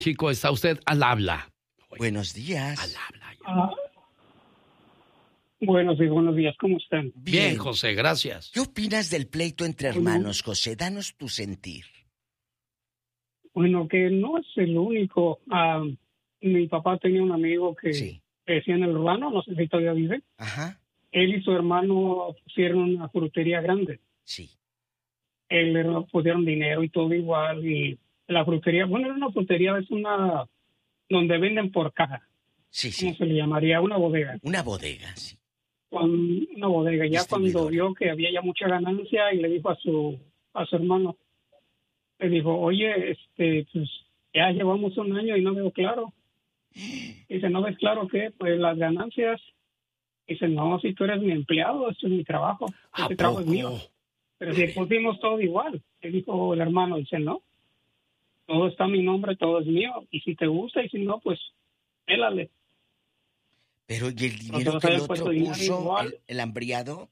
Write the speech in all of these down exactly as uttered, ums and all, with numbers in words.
Chico, está usted al habla. Buenos días. Al habla. Ah, buenos días, buenos días, ¿cómo están? Bien, Bien, José, gracias. ¿Qué opinas del pleito entre hermanos, José? Danos tu sentir. Bueno, que no es el único. Ah, mi papá tenía un amigo que Sí. decía en el urbano, no sé si todavía vive. Ajá. Él y su hermano pusieron una frutería grande. Sí. Él le pusieron dinero y todo igual. Y la frutería, bueno, era una frutería, es una donde venden por caja. Sí, ¿Cómo sí. se le llamaría? Una bodega. Una bodega, sí. Con una bodega. Ya cuando Distribuidora. vio que había ya mucha ganancia y le dijo a su a su hermano, le dijo, oye, este, pues ya llevamos un año y no veo claro. Dice, ¿no ves claro qué? Pues las ganancias. Dice, no, si tú eres mi empleado, esto es mi trabajo. ¿A Este trabajo es poco? mío. Pero si pusimos todo igual. Le dijo el hermano, dice, no. Todo está a mi nombre, todo es mío. Y si te gusta y si no, pues, pélale. Pero, ¿y el dinero Nosotros que el habíamos otro puesto dinero puso, igual. el, el hambriado?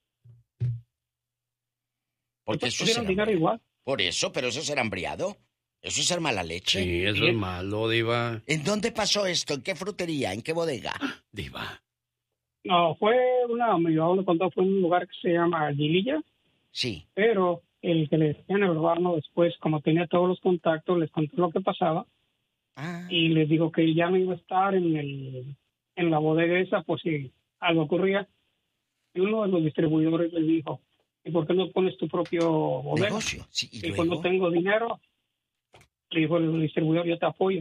Porque Nosotros eso es ser pusieron dinero hambriado. igual. Por eso, pero eso es ser hambriado. Eso es ser mala leche. Sí, eso Sí. es malo, Diva. ¿En dónde pasó esto? ¿En qué frutería? ¿En qué bodega? Diva. No, fue una, mi papá me contó, fue en un lugar que se llama Aguililla, Sí. pero el que le decían el urbano después, como tenía todos los contactos, les contó lo que pasaba Ah. y les dijo que ya no iba a estar en el en la bodega esa por si algo ocurría. Y uno de los distribuidores les dijo, ¿y por qué no pones tu propio bodega? Negocio. Sí, y Dijo, luego. no tengo dinero. Le dijo el distribuidor, yo te apoyo.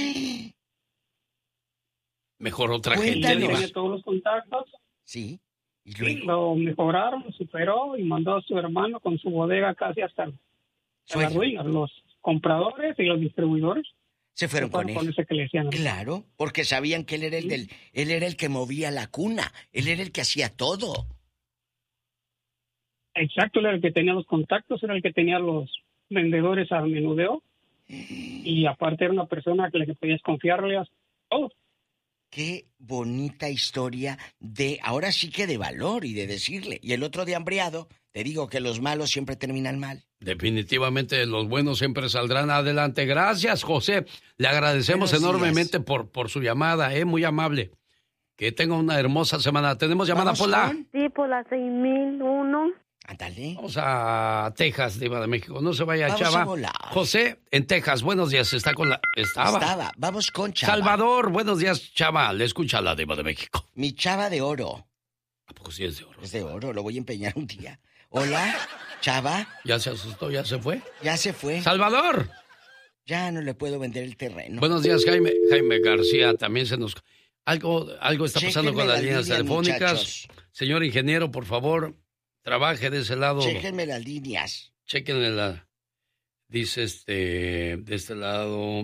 Mejor otra Cuéntanos. gente, Él Diva. tenía todos los contactos. Sí. Y Sí, luego. lo mejoraron, superó y mandó a su hermano con su bodega casi hasta, hasta las Sueño. ruinas. Los compradores y los distribuidores Se fueron con él. ese que le decían. Claro, porque sabían que él era el Sí. del, él era el que movía la cuna, él era el que hacía todo. Exacto, él era el que tenía los contactos, era el que tenía los vendedores al menudeo y aparte era una persona que le podías confiarle a todo. Qué bonita historia de, ahora sí que de valor y de decirle. Y el otro de hambriado, te digo que los malos siempre terminan mal. Definitivamente los buenos siempre saldrán adelante. Gracias, José. Le agradecemos Buenos enormemente días. por, por su llamada, ¿eh? Muy amable. Que tenga una hermosa semana. ¿Tenemos llamada, ¿Vamos Pola? con? Sí, por la seis mil uno. Ándale. Vamos a Texas, Diva de México. No se vaya, Vamos Chava. a volar. José, en Texas. Buenos días. Está con la... Estaba. Estaba. Vamos con Chava. Salvador, buenos días, Chava. Le escucha la Diva de México. Mi Chava de oro. ¿A poco sí es de oro? Es de oro, lo voy a empeñar un día. Hola, Chava. ¿Ya se asustó? ¿Ya se fue? Ya se fue. ¡Salvador! Ya no le puedo vender el terreno. Buenos días, Jaime. Jaime García también se nos... Algo, algo está pasando Chéquenme con las las líneas líneas, telefónicas. muchachos. Señor ingeniero, por favor, trabaje de ese lado. Chéquenme las líneas. Chéquenle la... Dice este... De este lado...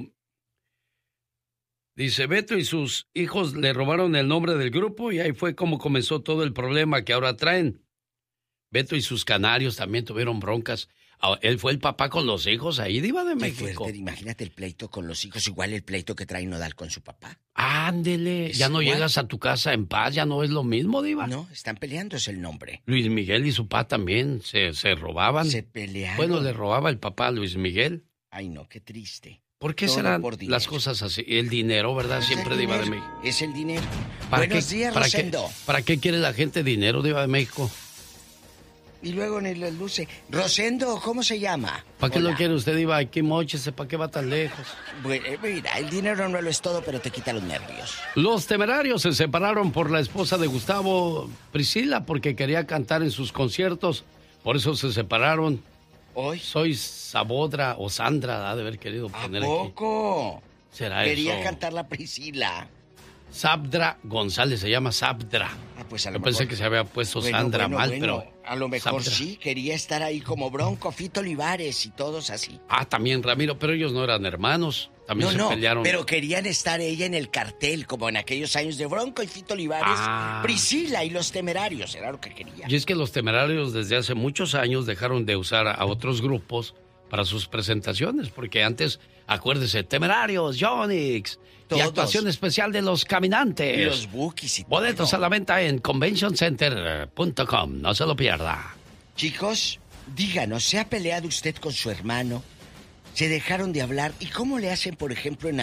Dice, Beto y sus hijos le robaron el nombre del grupo y ahí fue como comenzó todo el problema que ahora traen. Beto y sus canarios también tuvieron broncas. Ah, él fue el papá con los hijos ahí, Diva de Qué México. fuerte, imagínate el pleito con los hijos, igual el pleito que trae Nodal con su papá. Ándele, Es ya no igual. llegas a tu casa en paz, ya no es lo mismo, Diva. No, están peleando, es el nombre. Luis Miguel y su papá también se, se robaban. Se pelearon. Bueno, le robaba el papá a Luis Miguel. Ay, no, qué triste. ¿Por qué Todo serán por dinero. las cosas así? El dinero, ¿verdad? Es Siempre el Diva de dinero, México. Es el dinero. ¿Para Buenos qué, días, para qué, Rosendo. ¿Para qué quiere la gente dinero, Diva de México? Y luego en el luce. Rosendo, ¿cómo se llama? ¿Para qué Hola. lo quiere usted, Diva? Aquí mochese, ¿para qué va tan lejos? Bueno, eh, mira, el dinero no lo es todo, pero te quita los nervios. Los Temerarios se separaron por la esposa de Gustavo, Priscila, porque quería cantar en sus conciertos. Por eso se separaron. ¿Hoy? Soy Sabodra o Sandra, ha de haber querido ¿A poner aquí. poco? ¿Será Quería eso? cantar la Priscila. Sabdra González, se llama Sabdra. Ah, pues a lo Yo pensé mejor- que se había puesto Bueno, Sandra bueno, mal, bueno, pero... a lo mejor Sabdra. sí, quería estar ahí como Bronco, Fito Olivares y todos así. Ah, también Ramiro, pero ellos no eran hermanos. También No, se no, pelearon. pero querían estar ella en el cartel, como en aquellos años de Bronco y Fito Olivares, Ah. Priscila y los Temerarios, era lo que quería. Y es que los Temerarios desde hace muchos años dejaron de usar a otros grupos para sus presentaciones, porque antes, acuérdese, Temerarios, Yonix, y Todos. actuación especial de los Caminantes. Y los Bookies y todo. Boletos a la venta en convention center punto com, no se lo pierda. Chicos, díganos, ¿se ha peleado usted con su hermano? Se dejaron de hablar. ¿Y cómo le hacen, por ejemplo, en